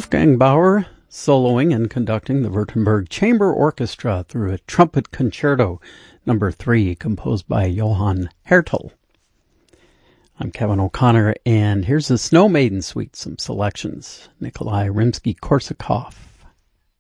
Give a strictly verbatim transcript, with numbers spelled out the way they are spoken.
Wolfgang Bauer soloing and conducting the Württemberg Chamber Orchestra through a trumpet concerto, number three, composed by Johann Hertel. I'm Kevin O'Connor, and here's the Snow Maiden Suite, some selections. Nikolai Rimsky-Korsakov.